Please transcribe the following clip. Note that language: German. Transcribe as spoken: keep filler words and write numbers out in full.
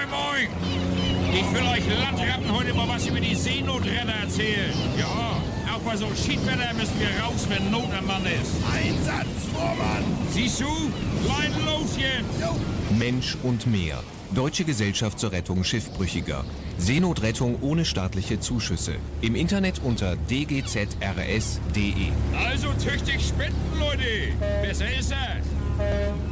Moin, moin! Ich will euch Landratten heute mal was über die Seenotretter erzählen. Ja, auch bei so Schiedwetter müssen wir raus, wenn Not am Mann ist. Einsatz, Vormann! Siehst du? Leiden los jetzt! Jo. Mensch und Meer. Deutsche Gesellschaft zur Rettung Schiffbrüchiger. Seenotrettung ohne staatliche Zuschüsse. Im Internet unter d g z r s punkt d e. Also tüchtig spenden, Leute! Besser ist das!